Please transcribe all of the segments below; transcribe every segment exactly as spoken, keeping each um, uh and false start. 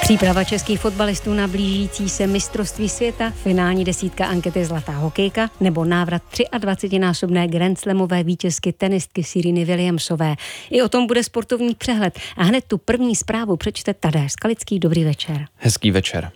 Příprava českých fotbalistů na blížící se mistrovství světa, finální desítka ankety Zlatá hokejka nebo návrat dvacetinásobné grandslamové vítězky tenistky Sereny Williamsové. I o tom bude sportovní přehled. A hned tu první zprávu přečte Tadeáš Skalický. Dobrý večer. Hezký večer.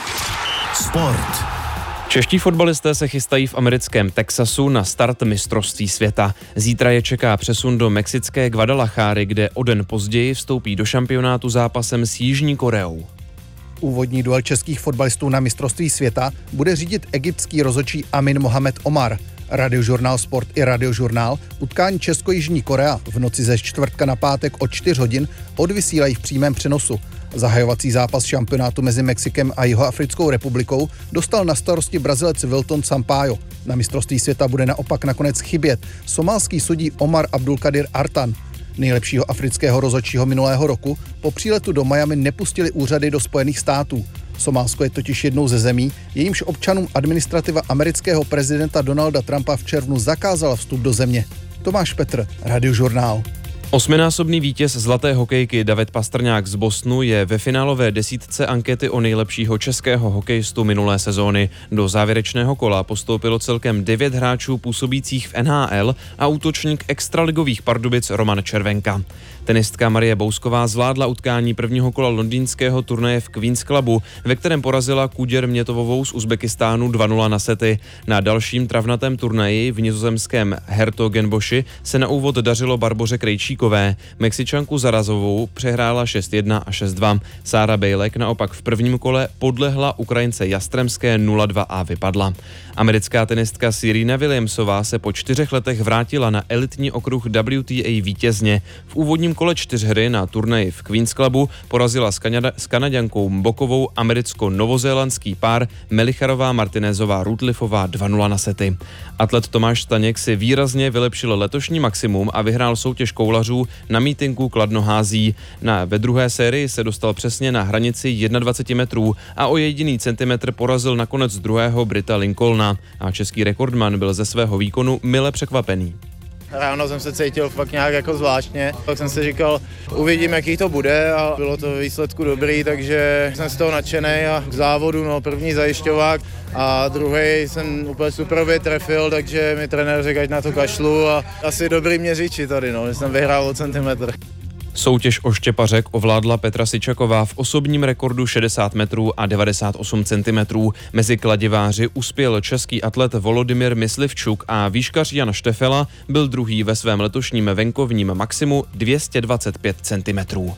Sport. Čeští fotbalisté se chystají v americkém Texasu na start mistrovství světa. Zítra je čeká přesun do mexické Guadalajary, kde o den později vstoupí do šampionátu zápasem s Jižní Koreou. Úvodní duel českých fotbalistů na mistrovství světa bude řídit egyptský rozhodčí Amin Mohamed Omar. Radiožurnál Sport i Radiožurnál utkání Česko-Jižní Korea v noci ze čtvrtka na pátek od čtyř hodin odvysílají v přímém přenosu. Zahajovací zápas šampionátu mezi Mexikem a Jihoafrickou republikou dostal na starosti Brazilec Wilton Sampaio. Na mistrovství světa bude naopak nakonec chybět somálský sudí Omar Abdulkadir Artan. Nejlepšího afrického rozhodčího minulého roku po příletu do Miami nepustili úřady do Spojených států. Somálsko je totiž jednou ze zemí, jejímž občanům administrativa amerického prezidenta Donalda Trumpa v červnu zakázala vstup do země. Tomáš Petr, Radiožurnál. Osminásobný vítěz zlaté hokejky David Pastrňák z Bostonu je ve finálové desítce ankety o nejlepšího českého hokejistu minulé sezóny. Do závěrečného kola postoupilo celkem devět hráčů působících v N H L a útočník extraligových Pardubic Roman Červenka. Tenistka Marie Bousková zvládla utkání prvního kola londýnského turnaje v Queen's Clubu, ve kterém porazila Kuděr Mětovovou z Uzbekistánu dva nula na sety. Na dalším travnatém turnaji v nizozemském Hertogenboši se na úvod dařilo Barboře Krejčíkové. Mexičanku Zarazovou přehrála šest jedna a šest dva. Sára Bejlek naopak v prvním kole podlehla Ukrajince Jastremské nula dva a vypadla. Americká tenistka Serena Williamsová se po čtyřech letech vrátila na elitní okruh W T A vítězně. V úvodním kole čtyřhry na turnaji v Queen's Clubu porazila s, Kanada- s Kanaďankou Mbokovou americko-novozélandský pár Melicharová Martinezová Rudlifová dva nula na sety. Atlet Tomáš Staněk si výrazně vylepšil letošní maximum a vyhrál soutěž koulařů na mítinku Kladno hází. Na, ve druhé sérii se dostal přesně na hranici dvacet jedna metrů a o jediný centimetr porazil nakonec druhého Brita Lincolna. A český rekordman byl ze svého výkonu mile překvapený. Ráno jsem se cítil fakt nějak jako zvláštně, tak jsem si říkal, uvidím, jaký to bude a bylo to výsledku dobrý, takže jsem z toho nadšený a k závodu, no první zajišťovák a druhý jsem úplně super vytrefil, takže mi trenér řekl, ať na to kašlu a asi dobrý měřiči tady, no, že jsem vyhrál o centimetr. Soutěž o štěpařek ovládla Petra Sičaková v osobním rekordu šedesát metrů a devadesát osm centimetrů. Mezi kladiváři uspěl český atlet Volodymyr Myslivčuk a výškař Jan Štefela byl druhý ve svém letošním venkovním maximu dvě stě dvacet pět centimetrů.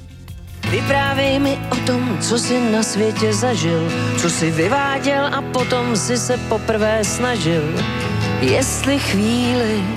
Vyprávěj mi o tom, co jsi na světě zažil, co jsi vyváděl a potom si se poprvé snažil. Jestli chvíli